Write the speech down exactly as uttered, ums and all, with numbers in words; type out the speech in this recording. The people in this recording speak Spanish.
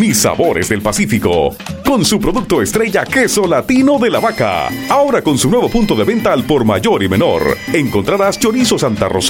y sabores del Pacífico. Con su producto estrella Queso Latino de la Vaca. Ahora con su nuevo punto de venta al por mayor y menor. Encontrarás chorizo Santa Rosa